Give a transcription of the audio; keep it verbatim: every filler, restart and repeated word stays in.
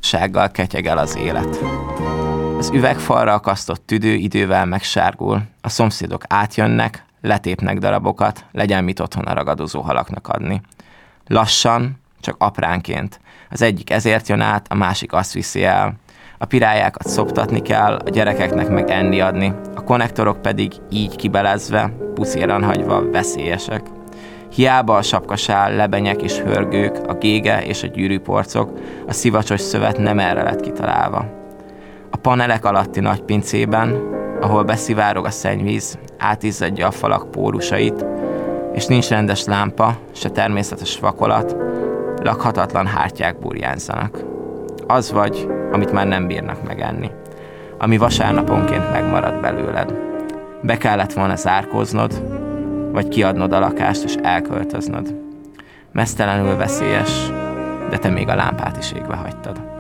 undottsággal ketyegel az élet. Az üvegfalra akasztott tüdő idővel megsárgul, a szomszédok átjönnek, letépnek darabokat, legyen mit otthon a ragadozó halaknak adni. Lassan, csak apránként. Az egyik ezért jön át, a másik azt viszi el. A pirályákat szoptatni kell, a gyerekeknek meg enni adni, a konnektorok pedig így kibelezve, puszéran hagyva veszélyesek. Hiába a sapkasál, lebenyek és hörgők, a gége és a gyűrűporcok, a szivacsos szövet nem erre lett kitalálva. A panelek alatti nagy pincében, ahol beszivárog a szennyvíz, átizzadja a falak pórusait, és nincs rendes lámpa, se természetes vakolat, lakhatatlan hártyák burjánzanak. Az vagy, amit már nem bírnak megenni, ami vasárnaponként megmarad belőled. Be kellett volna zárkóznod, vagy kiadnod a lakást és elköltöznöd. Meztelenül veszélyes, de te még a lámpát is égve hagytad.